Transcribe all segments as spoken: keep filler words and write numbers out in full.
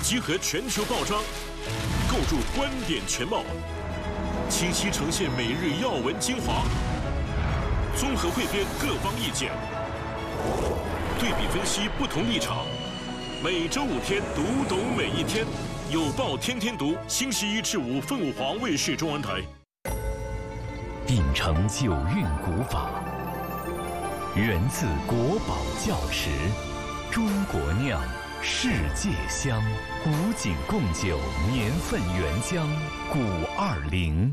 集合全球报章，构筑观点全貌，清晰呈现每日要闻精华，综合汇编各方意见，对比分析不同立场。每周五天，读懂每一天。有报天天读，星期一至五，凤凰卫视中文台。 秉承九韵古法，源自国宝窖池，中国酿，世界香。古井贡酒年份原浆，古二零。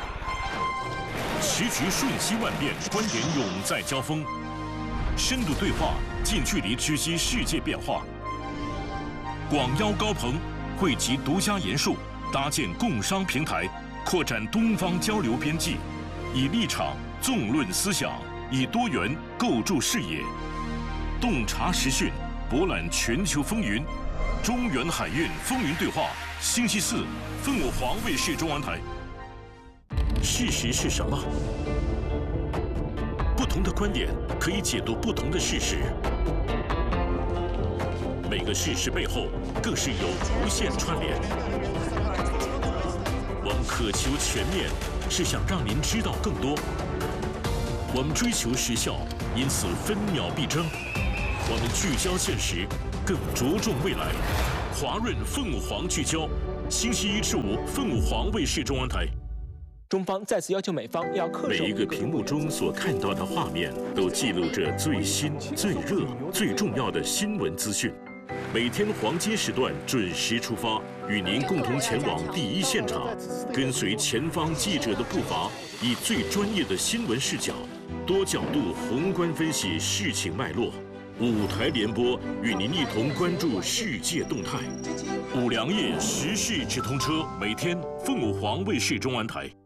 时局瞬息万变，观点永在交锋，深度对话，近距离知悉世界变化。广邀高朋，汇集独家研述，搭建共商平台，扩展东方交流边际，以立场纵论思想，以多元构筑视野，洞察时讯，博览全球风云。中原海运风云对话，星期四，凤凰卫视中文台。事实是什么？不同的观点可以解读不同的事实。每个事实背后，更是有无限串联。我们渴求全面，是想让您知道更多。我们追求时效，因此分秒必争。我们聚焦现实，更着重未来。华润凤凰聚焦，星期一至五，凤凰卫视中文台。 中方再次要求美方要恪守。 每一个屏幕中所看到的画面，都记录着最新、最热、最重要的新闻资讯。每天黄金时段准时出发，与您共同前往第一现场，跟随前方记者的步伐，以最专业的新闻视角，多角度宏观分析事情脉络。五台联播，与您一同关注世界动态。五粮液时事直通车，每天凤凰卫视中文台。